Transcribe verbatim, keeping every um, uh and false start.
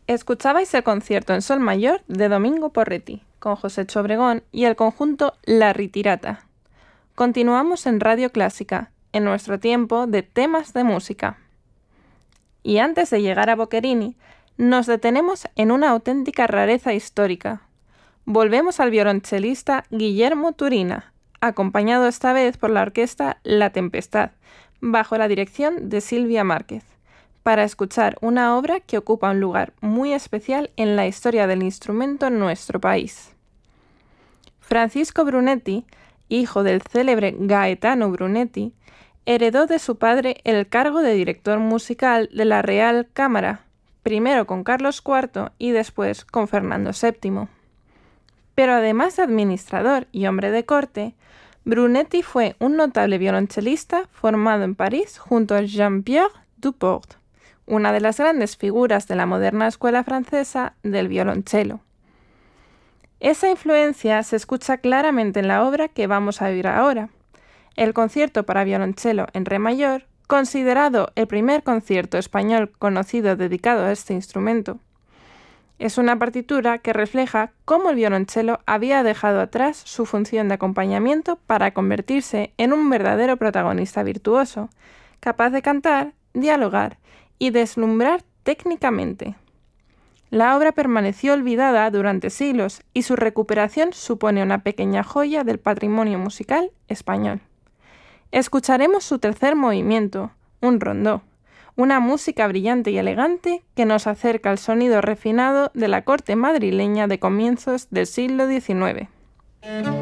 Escuchabais el concierto en sol mayor de Domingo Porretti, con Josecho Obregón y el conjunto La Ritirata. Continuamos en Radio Clásica, en nuestro tiempo de temas de música. Y antes de llegar a Boccherini, nos detenemos en una auténtica rareza histórica. Volvemos al violonchelista Guillermo Turina, acompañado esta vez por la orquesta La Tempestad, bajo la dirección de Silvia Márquez, para escuchar una obra que ocupa un lugar muy especial en la historia del instrumento en nuestro país. Francisco Brunetti, hijo del célebre Gaetano Brunetti, heredó de su padre el cargo de director musical de la Real Cámara, primero con Carlos cuarto y después con Fernando séptimo. Pero además de administrador y hombre de corte, Brunetti fue un notable violonchelista formado en París junto a Jean-Pierre Duport, una de las grandes figuras de la moderna escuela francesa del violonchelo. Esa influencia se escucha claramente en la obra que vamos a oír ahora, el concierto para violonchelo en re mayor, considerado el primer concierto español conocido dedicado a este instrumento. Es una partitura que refleja cómo el violonchelo había dejado atrás su función de acompañamiento para convertirse en un verdadero protagonista virtuoso, capaz de cantar, dialogar y deslumbrar técnicamente. La obra permaneció olvidada durante siglos y su recuperación supone una pequeña joya del patrimonio musical español. Escucharemos su tercer movimiento, un rondó, una música brillante y elegante que nos acerca al sonido refinado de la corte madrileña de comienzos del siglo diecinueve.